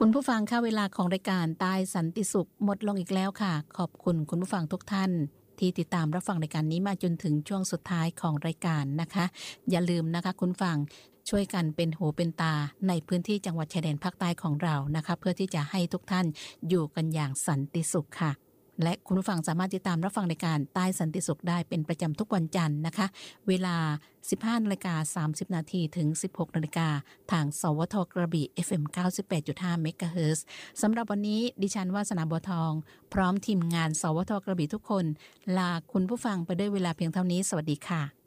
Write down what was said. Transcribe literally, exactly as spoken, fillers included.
คุณผู้ฟังค่ะเวลาของรายการใต้สันติสุขหมดลงอีกแล้วค่ะขอบคุณคุณผู้ฟังทุกท่านที่ติดตามรับฟังรายการนี้มาจนถึงช่วงสุดท้ายของรายการนะคะอย่าลืมนะคะคุณฟังช่วยกันเป็นหูเป็นตาในพื้นที่จังหวัดชายแดนภาคใต้ของเรานะคะเพื่อที่จะให้ทุกท่านอยู่กันอย่างสันติสุขค่ะและคุณผู้ฟังสามารถติดตามรับฟังรายการใต้สันติสุขได้เป็นประจำทุกวันจันทร์นะคะเวลา สิบห้านาฬิกาสามสิบนาที ถึง สิบหกนาฬิกาทางสวทกระบี่ เอฟ เอ็ม เก้าสิบแปดจุดห้า เมกะเฮิรตซ์สำหรับวันนี้ดิฉันวาสนาบัวทองพร้อมทีมงานสวทกระบี่ทุกคนลาคุณผู้ฟังไปด้วยเวลาเพียงเท่านี้สวัสดีค่ะ